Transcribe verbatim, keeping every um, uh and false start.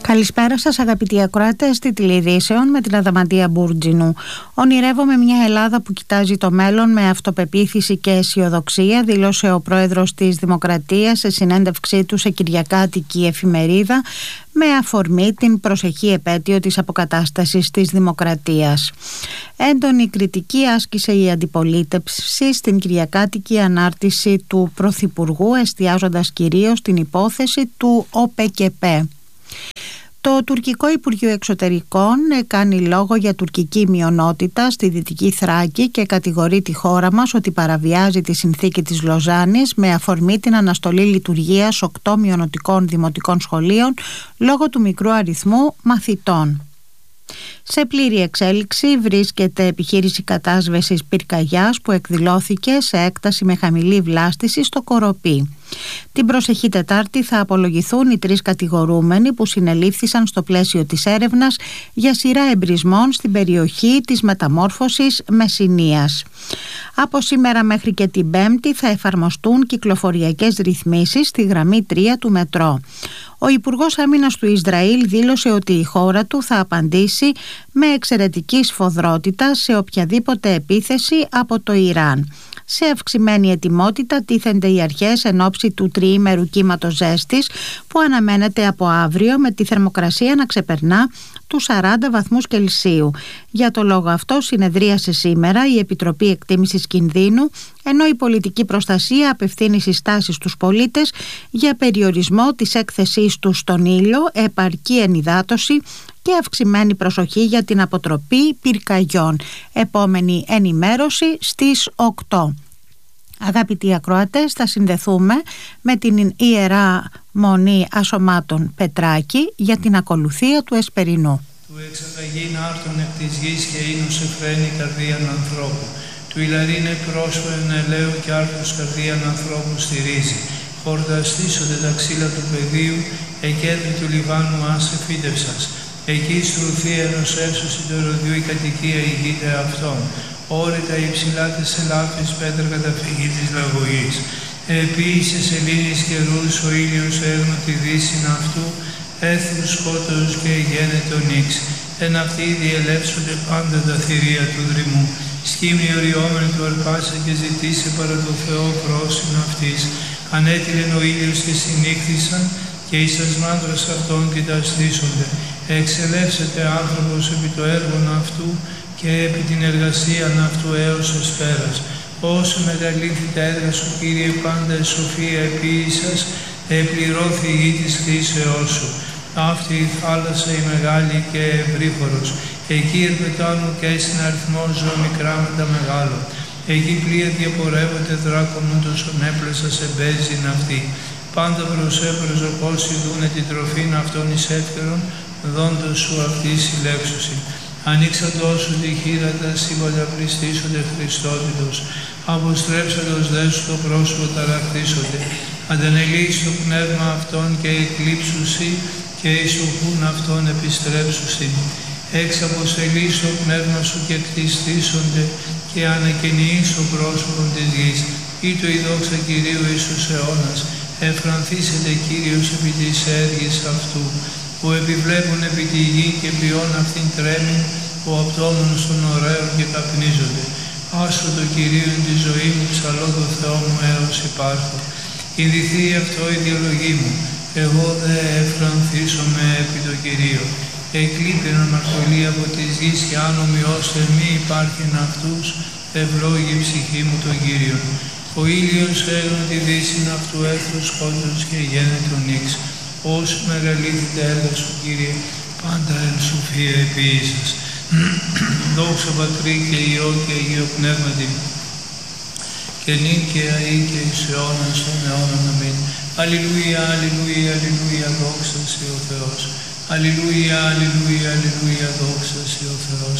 Καλησπέρα σας αγαπητοί ακροατές τηλεειδήσεων με την Αδαμαντία Μπούρτζινου. Ονειρεύομαι μια Ελλάδα που κοιτάζει το μέλλον με αυτοπεποίθηση και αισιοδοξία, δήλωσε ο πρόεδρος της Δημοκρατίας σε συνέντευξή του σε κυριακάτικη εφημερίδα με αφορμή την προσεχή επέτειο της αποκατάστασης της Δημοκρατίας. Έντονη κριτική άσκησε η αντιπολίτευση στην κυριακάτικη ανάρτηση του Πρωθυπουργού, εστιάζοντας κυρίως στην υπόθεση του ΟΠΕΚΕΠΕ. Το τουρκικό Υπουργείο Εξωτερικών κάνει λόγο για τουρκική μειονότητα στη Δυτική Θράκη και κατηγορεί τη χώρα μας ότι παραβιάζει τη συνθήκη της Λοζάνης με αφορμή την αναστολή λειτουργίας οκτώ μειονοτικών δημοτικών σχολείων λόγω του μικρού αριθμού μαθητών. Σε πλήρη εξέλιξη βρίσκεται επιχείρηση κατάσβεσης πυρκαγιάς που εκδηλώθηκε σε έκταση με χαμηλή βλάστηση στο Κοροπή. Την προσεχή Τετάρτη θα απολογηθούν οι τρεις κατηγορούμενοι που συνελήφθησαν στο πλαίσιο της έρευνας για σειρά εμπρισμών στην περιοχή της μεταμόρφωσης Μεσσηνίας. Από σήμερα μέχρι και την Πέμπτη θα εφαρμοστούν κυκλοφοριακές ρυθμίσεις στη γραμμή τρία του μετρό. Ο Υπουργός Άμυνας του Ισραήλ δήλωσε ότι η χώρα του θα απαντήσει με εξαιρετική σφοδρότητα σε οποιαδήποτε επίθεση από το Ιράν. Σε αυξημένη ετοιμότητα τίθενται οι αρχές εν ώψη του τριήμερου κύματος ζέστης που αναμένεται από αύριο με τη θερμοκρασία να ξεπερνά τους σαράντα βαθμούς Κελσίου. Για το λόγο αυτό συνεδρίασε σήμερα η Επιτροπή Εκτίμησης Κινδύνου, ενώ η πολιτική προστασία απευθύνει συστάσεις στους πολίτες για περιορισμό της έκθεσής τους στον ήλιο, επαρκή ενυδάτωση και αυξημένη προσοχή για την αποτροπή πυρκαγιών. Επόμενη ενημέρωση στις οκτώ. Αγαπητοί ακροατές, θα συνδεθούμε με την Ιερά Μονή Ασωμάτων Πετράκη για την ακολουθία του Εσπερινού. Του εξαταγήν άρτων εκ της γης και ίνους εφραίνει καρδίαν ανθρώπου. Του ηλαρίνε πρόσωπο εν ελαίου και άρτους καρδίαν ανθρώπου στηρίζει. Χορταστήσονται τα ξύλα του πεδίου, εκέντρη του Λιβάνου άσε φύτευσας. Εκεί στρουθεί ενός έσωση του ερωδιού η κατοικία ηγείται αυτών. Όρητα υψηλά της ελάφης πέτρα καταφυγή της λαγωγής. Επίησε σελήνης καιρούς ο ήλιος έγνω τη δύσιν αυτού, έθρους σκότος και γένετο νύξ. Εν αυτοί διελεύσονται πάντα τα θηρία του δρυμού. Σκήμη οριόμενη του αρπάσε και ζητήσε παρά το Θεό πρόσιν αυτής. Ανέτειλεν ο ήλιος και συνήχθησαν και εις τας μάντρας αυτών κοιταστήσονται. Εξελεύσεται άνθρωπος επί το έργον αυτού και επί την εργασίαν αυτού έως εσπέρας. Όσο μεγαλύτερη τα έργα σου, Κύριε, πάντα η σοφία επίησας, επληρώθη η γη της χρήσεώς σου. Αυτή η θάλασσα η μεγάλη και ευρύχωρος. Εκεί ερπετάνουν και στην αριθμό ζώα μικρά με τα μεγάλο. Εκεί πλοία διαπορεύονται δράκονον τόσον έπλεσα σε μπέζιν αυτή. Πάντα προσέπρος όσοι δούνε την τροφήν αυτών εις εύκαιρον, δόντος σου αυτή συλλέξωση. Ανοίξαντος σου τη χείρα τα σύμπαντα πληστήσονται Χριστότητος. Αποστρέψαντος δε σου το πρόσωπο ταραχτήσονται. Αντανελείς το πνεύμα αυτών και εκλείψουσι και εις οχούν αυτών επιστρέψουσι. Εξ αποστελείς το πνεύμα σου και κτιστήσονται και ανακαινείς το πρόσωπο της γης. Ήτο η δόξα Κυρίου εις τους αιώνας. Εφρανθήσετε Κύριος επί της έργης αυτού, που επιβλέπουν επί τη γη και ποιόν αυτήν τρέμει, ο απτώμενος των ωραίων και καπνίζονται. Άσο το Κυρίου εν τη ζωή μου, ψαλώ το Θεό μου έως υπάρχω. Κινδυθεί αυτό η διαλογή μου, εγώ δε εφρανθήσομαι επί το Κυρίο. Εκλείπει αναμαρτωλή από της γης και αν ομοιώστε μη υπάρχειν αυτούς, ευλόγη η ψυχή μου τον Κύριον. Ο ήλιος έγνω τη δύσιν αυτού έθρους σκότους και γένετο νύξ. Όσο μεγαλύτερη τα έργα σου, Κύριε, πάντα εν σοφία επίησας. Δόξα Πατρί και Υιό και Αγίο Πνεύματι, και νυν και αεί και εις αιώνας των αιώνων. Αμήν. Αλληλούια, αλληλούια, αλληλούια, δόξα σε ο Θεός. Αλληλούια, αλληλούια, αλληλούια, δόξα σε ο Θεός.